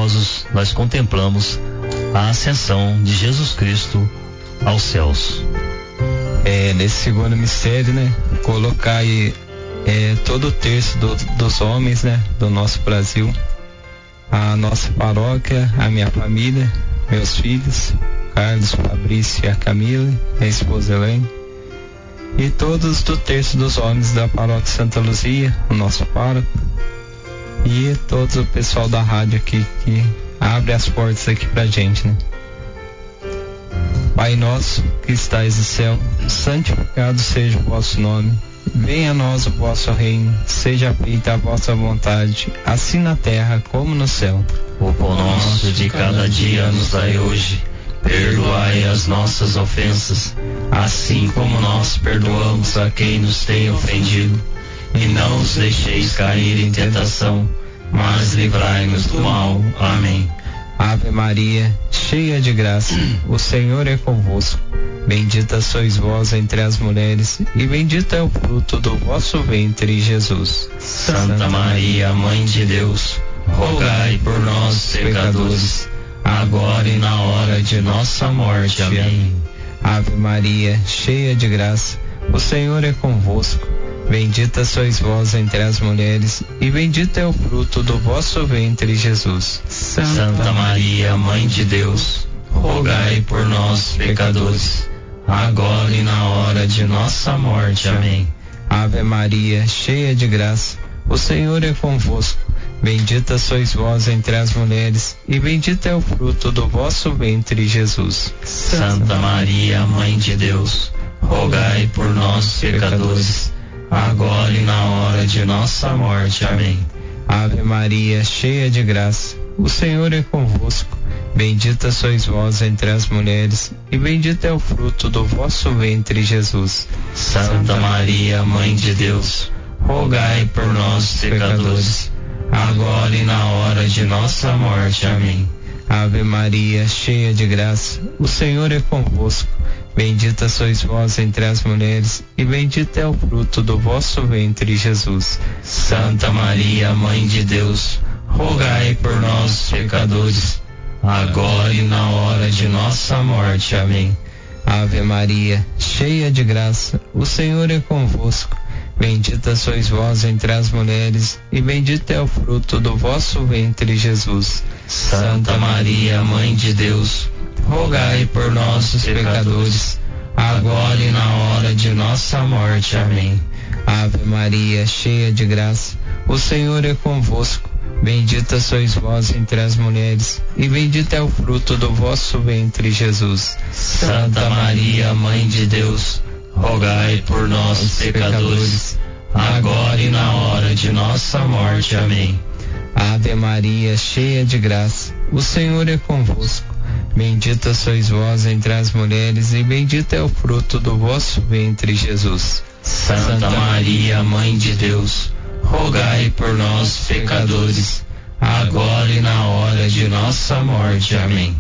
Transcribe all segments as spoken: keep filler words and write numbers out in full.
gloriosos, nós contemplamos a ascensão de Jesus Cristo aos céus. É, nesse segundo mistério, né, colocar aí é, todo o terço do, dos homens, né, do nosso Brasil, a nossa paróquia, a minha família, meus filhos, Carlos, Fabrício e a Camila, a esposa Elaine, e todos do terço dos homens da paróquia Santa Luzia, o nosso pároco, e todo o pessoal da rádio aqui que abre as portas aqui pra gente, né? Pai nosso que estais no céu, santificado seja o vosso nome. Venha a nós o vosso reino, seja feita a vossa vontade, assim na terra como no céu. O pão nosso de cada dia nos dai hoje. Perdoai as nossas ofensas, assim como nós perdoamos a quem nos tem ofendido. E não os deixeis cair em tentação, mas livrai-nos do mal. Amém. Ave Maria, cheia de graça, o Senhor é convosco. Bendita sois vós entre as mulheres, e bendito é o fruto do vosso ventre, Jesus. Santa Maria, Mãe de Deus, rogai por nós, pecadores, agora e na hora de nossa morte. Amém. Ave Maria, cheia de graça, o Senhor é convosco. Bendita sois vós entre as mulheres, e bendito é o fruto do vosso ventre, Jesus. Santa Maria, Mãe de Deus, rogai por nós, pecadores, agora e na hora de nossa morte. Amém. Ave Maria, cheia de graça, o Senhor é convosco. Bendita sois vós entre as mulheres, e bendito é o fruto do vosso ventre, Jesus. Santa Maria, Mãe de Deus, rogai por nós, pecadores, agora e na hora de nossa morte. Amém. Ave Maria, cheia de graça, o Senhor é convosco. Bendita sois vós entre as mulheres, e bendito é o fruto do vosso ventre, Jesus. Santa Maria, Mãe de Deus, rogai por nós, pecadores, agora e na hora de nossa morte. Amém. Ave Maria, cheia de graça, o Senhor é convosco. Bendita sois vós entre as mulheres, e bendito é o fruto do vosso ventre, Jesus. Santa Maria, Mãe de Deus, rogai por nós, pecadores, agora e na hora de nossa morte. Amém. Ave Maria, cheia de graça, o Senhor é convosco. Bendita sois vós entre as mulheres, e bendito é o fruto do vosso ventre, Jesus. Santa Maria, Mãe de Deus, rogai por nós, pecadores, agora e na hora de nossa morte. Amém. Ave Maria, cheia de graça, o Senhor é convosco. Bendita sois vós entre as mulheres, e bendito é o fruto do vosso ventre, Jesus. Santa Maria, Mãe de Deus, rogai por nós, pecadores, agora e na hora de nossa morte. Amém. Ave Maria, cheia de graça, o Senhor é convosco. Bendita sois vós entre as mulheres, e bendito é o fruto do vosso ventre, Jesus. Santa Maria, Mãe de Deus, rogai por nós, pecadores, agora e na hora de nossa morte. Amém.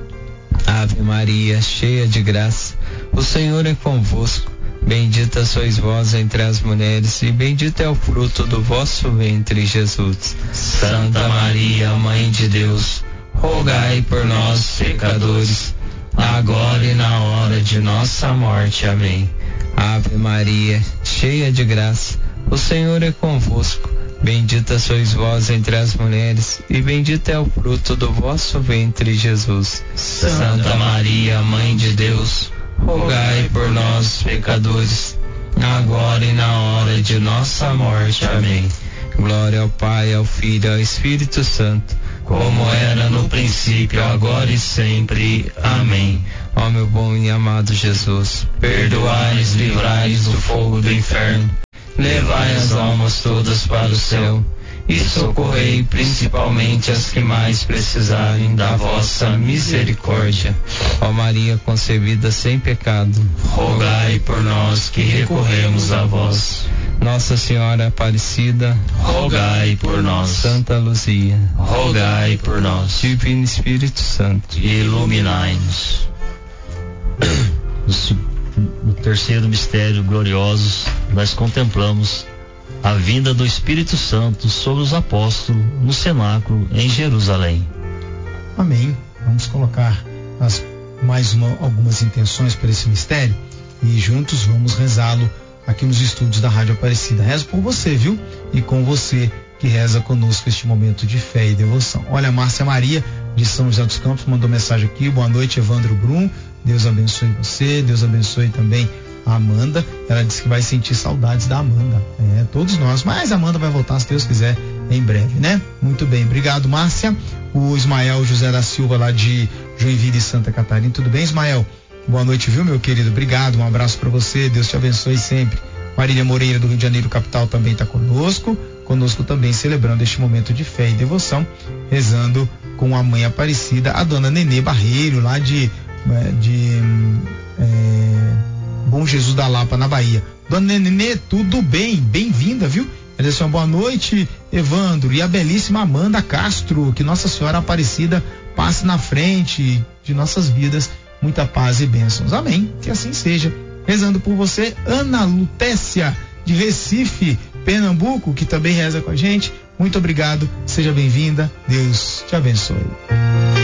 Ave Maria, cheia de graça, o Senhor é convosco. Bendita sois vós entre as mulheres, e bendito é o fruto do vosso ventre, Jesus. Santa Maria, Mãe de Deus, rogai por nós, pecadores, agora e na hora de nossa morte. Amém. Ave Maria, cheia de graça, o Senhor é convosco. Bendita sois vós entre as mulheres, e bendito é o fruto do vosso ventre, Jesus. Santa Maria, Mãe de Deus, rogai por nós, pecadores, agora e na hora de nossa morte. Amém. Glória ao Pai, ao Filho e ao Espírito Santo, como era no princípio, agora e sempre. Amém. Ó meu bom e amado Jesus, perdoai-nos, livrai-nos do fogo do inferno, levai as almas todas para o céu, e socorrei principalmente as que mais precisarem da vossa misericórdia. Ó Maria concebida sem pecado, rogai por nós que recorremos a vós. Nossa Senhora Aparecida, rogai por nós. Santa Luzia, rogai por nós. Divino Espírito Santo, iluminai-nos. No terceiro mistério glorioso, nós contemplamos a vinda do Espírito Santo sobre os apóstolos no cenáculo em Jerusalém. Amém. Vamos colocar as, mais uma, algumas intenções para esse mistério e juntos vamos rezá-lo aqui nos estúdios da Rádio Aparecida. Rezo por você, viu? E com você que reza conosco este momento de fé e devoção. Olha, a Márcia Maria de São José dos Campos mandou mensagem aqui. Boa noite, Evandro Brum. Deus abençoe você, Deus abençoe também a Amanda. Ela disse que vai sentir saudades da Amanda. É, todos nós, mas a Amanda vai voltar, se Deus quiser, em breve, né? Muito bem, obrigado, Márcia. O Ismael José da Silva, lá de Joinville, Santa Catarina. Tudo bem, Ismael? Boa noite, viu, meu querido? Obrigado, um abraço para você, Deus te abençoe sempre. Marília Moreira, do Rio de Janeiro, capital, também está conosco. Conosco também celebrando este momento de fé e devoção, rezando com a Mãe Aparecida, a Dona Nenê Barreiro, lá de, de é, Bom Jesus da Lapa, na Bahia. Dona Nenê, tudo bem? Bem-vinda, viu? Ela disse uma boa noite, Evandro, e a belíssima Amanda Castro, que Nossa Senhora Aparecida passe na frente de nossas vidas, muita paz e bênçãos. Amém, que assim seja. Rezando por você, Ana Lutécia, de Recife, Pernambuco, que também reza com a gente. Muito obrigado, seja bem-vinda, Deus te abençoe.